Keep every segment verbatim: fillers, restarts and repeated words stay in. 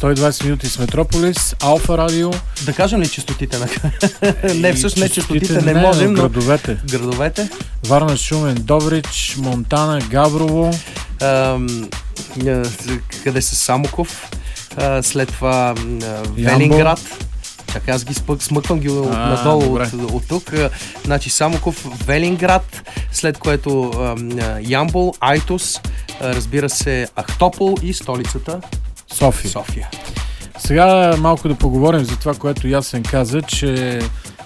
сто и двайсет минути с Метрополис, Алфа Радио. Да кажем ли честотите на не, всъщност не честотите, не, не можем, но градовете. Градовете. Варна, Шумен, Добрич, Монтана, Габрово. Ам, къде са Самоков, а, след това а, Велинград. Чакай, аз ги спък, смъквам ги а, надолу от, от тук. Значи Самоков, Велинград, след което а, Ямбол, Айтос, а, разбира се Ахтопол и столицата София. София. Сега малко да поговорим за това, което Ясен каза, че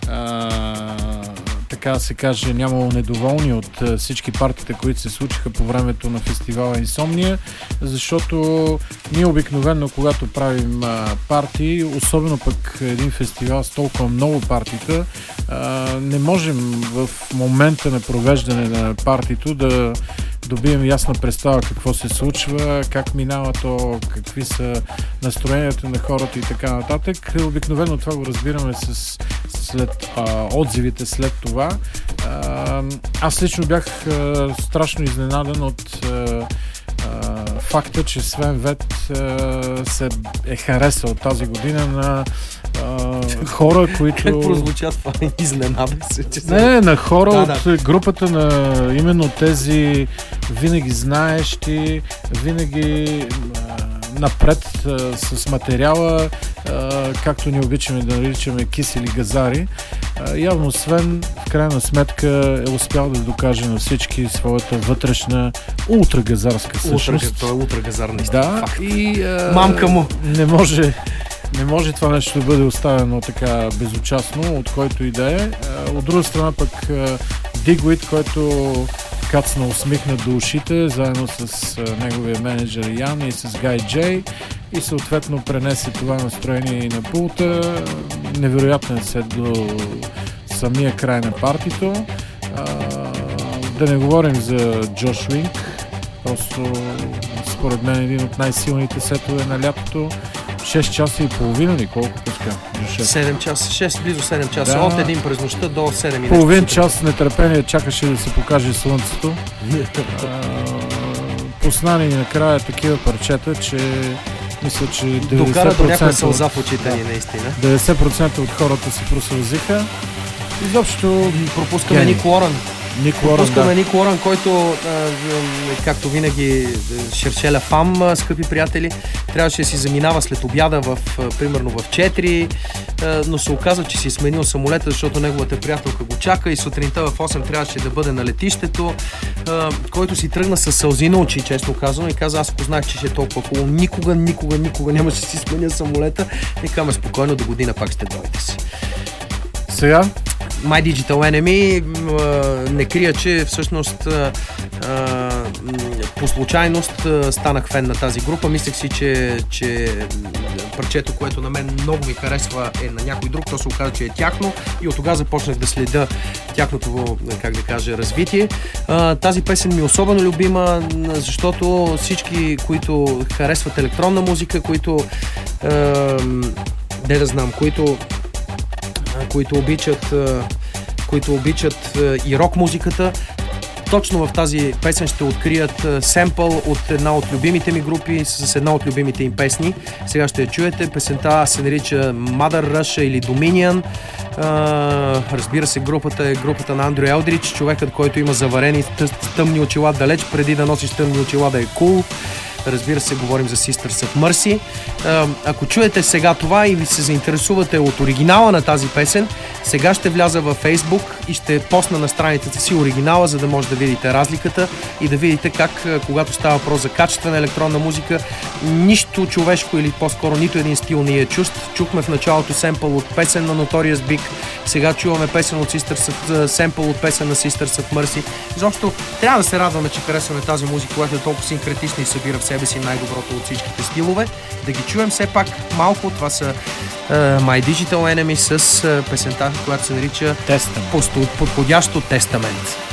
а, така се каже, нямало недоволни от а, всички партиите, които се случиха по времето на фестивала Инсомния, защото ние обикновено, когато правим а, партии, особено пък един фестивал с толкова много партита, а, не можем в момента на провеждане на партито да добием ясна представа какво се случва, как минава то, какви са настроенията на хората и така нататък. Обикновено това го разбираме с, след а, отзивите след това. А, аз лично бях а, страшно изненадан от а, а, факта, че Свен Вет а, се е харесал тази година на а, хора, които... Как прозвуча това? Изненада се, че са... Не, на хора да, от да. групата на именно тези винаги знаещи, винаги а, напред а, с материала, а, както ни обичаме да наричаме кисели газари. А, явно Свен в крайна сметка е успял да докаже на всички своята вътрешна ултрагазарска същност. Той е ултрагазар, да, факт. И а, мамка му. Не може... Не може това нещо да бъде оставено така безучастно, от който и да е. От друга страна пък Дигуит, който кацна усмихнат до ушите, заедно с неговия менеджер Ян и с Гай Джей, и съответно пренесе това настроение и на пулта. Невероятен сет до самия край на партито. Да не говорим за Джош Уинк, просто според мен един от най-силните сетове на лятото. шест часа и половина ли? Колко пуска? седем часа, шест, близо седем часа. Да. От един през нощта до седем и половин час нетърпение чакаше да се покаже слънцето. Пусна ни накрая такива парчета, че мисля, че докара до някаква сълза в очите ни, наистина. деветдесет процента от хората се просълзиха. Изобщо пропускаме Ник Уорън. Ник Уорън, Пропускаме да. Ник Уорън, който, както винаги, шершеля фам, скъпи приятели, трябваше да си заминава след обяда, в, примерно в четири, но се оказа, че си сменил самолета, защото неговата приятелка го чака и сутринта в осем трябваше да бъде на летището, който си тръгна с сълзи на очи, честно казано, и каза: аз познах, че ще е толкова хубаво. Никога, никога, никога нямаше да си сменя самолета. И казваме: спокойно, до година пак ще дойдете си. Сега? My Digital Enemy не крия, че всъщност по случайност станах фен на тази група. Мислех си, че, че парчето, което на мен много ми харесва, е на някой друг. То се оказа, че е тяхно, и от тогава започнах да следя тяхното, как да кажа, развитие. Тази песен ми е особено любима, защото всички, които харесват електронна музика, които не да знам, които които обичат, които обичат и рок музиката, точно в тази песен ще открият семпъл от една от любимите ми групи с една от любимите им песни. Сега ще я чуете. Песента се нарича Mother Russia или Dominion. Разбира се, групата е групата на Андрю Елдрич, човекът, който има заварени тъмни очила далеч преди да носиш тъмни очила да е кул. Cool. Разбира се, говорим за Sisters of Mercy. Ако чуете сега това и ви се заинтересувате от оригинала на тази песен, сега ще вляза във Facebook и ще посна на страницата си оригинала, за да може да видите разликата и да видите как, когато става въпрос за качествена електронна музика, нищо човешко или по-скоро нито един стил не е чуст. Чухме в началото семпъл от песен на Notorious Big, сега чуваме песен от Sisters of, семпъл от песен на Sisters of Mercy. Изобщо трябва да се радваме, че харесваме тази музика, която е толкова синкретична и събира в себе си най-доброто от всичките стилове. Да ги чуем все пак малко. Това са uh, My Digital Enemy с uh, песента, която се нарича Testament. Подходящо Тестамент.